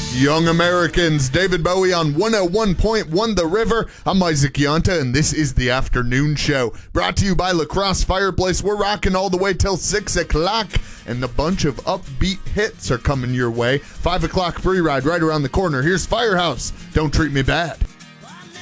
Young Americans, David Bowie on 101.1 The River. I'm Isaac Yonta, and this is the Afternoon Show. Brought to you by La Crosse Fireplace. We're rocking all the way till 6 o'clock, and a bunch of upbeat hits are coming your way. 5 o'clock free ride right around the corner. Here's Firehouse, Don't Treat Me Bad.